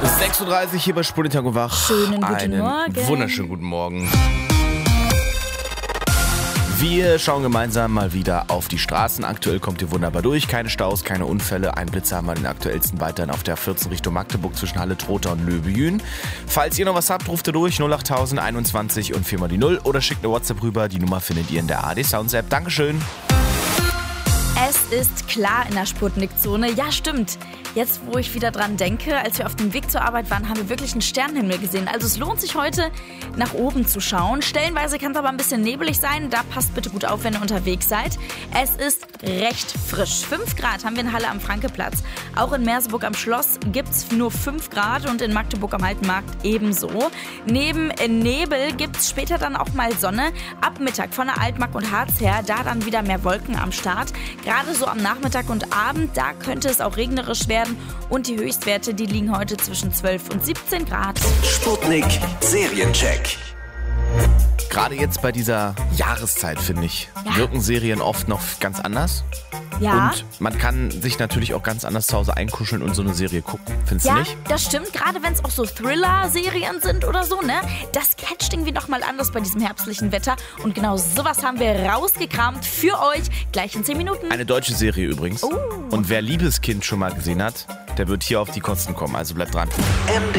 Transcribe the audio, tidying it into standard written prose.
6:30 Uhr hier bei Sputnik Wach. Schönen guten Einen Morgen. Wunderschönen guten Morgen. Wir schauen gemeinsam mal wieder auf die Straßen. Aktuell kommt ihr wunderbar durch. Keine Staus, keine Unfälle. Ein Blitzer haben wir den aktuellsten weiterhin auf der 14 Richtung Magdeburg zwischen Halle, Trotha und Löbejün. Falls ihr noch was habt, ruft ihr durch 08000 21 und 4 mal die 0 oder schickt eine WhatsApp rüber. Die Nummer findet ihr in der ARD Sounds App. Dankeschön. Es ist klar in der Sputnik-Zone. Ja, stimmt. Jetzt, wo ich wieder dran denke, als wir auf dem Weg zur Arbeit waren, haben wir wirklich einen Sternenhimmel gesehen. Also es lohnt sich heute, nach oben zu schauen. Stellenweise kann es aber ein bisschen nebelig sein. Da passt bitte gut auf, wenn ihr unterwegs seid. Es ist recht frisch. 5 Grad haben wir in Halle am Frankeplatz. Auch in Merseburg am Schloss gibt es nur 5 Grad und in Magdeburg am Alten Markt ebenso. Neben Nebel gibt es später dann auch mal Sonne. Ab Mittag von der Altmark und Harz her, da dann wieder mehr Wolken am Start. Gerade so am Nachmittag und Abend, da könnte es auch regnerisch werden. Und die Höchstwerte, die liegen heute zwischen 12 und 17 Grad. Sputnik Seriencheck. Gerade jetzt bei dieser Jahreszeit, finde ich, wirken Serien oft noch ganz anders. Ja. Und man kann sich natürlich auch ganz anders zu Hause einkuscheln und so eine Serie gucken. Findest du Ja, nicht? das stimmt. Gerade wenn es auch so Thriller-Serien sind oder so, ne? Das catcht irgendwie nochmal anders bei diesem herbstlichen Wetter. Und genau sowas haben wir rausgekramt für euch. Gleich in 10 Minuten. Eine deutsche Serie übrigens. Oh. Und wer Liebeskind schon mal gesehen hat, der wird hier auf die Kosten kommen. Also bleibt dran.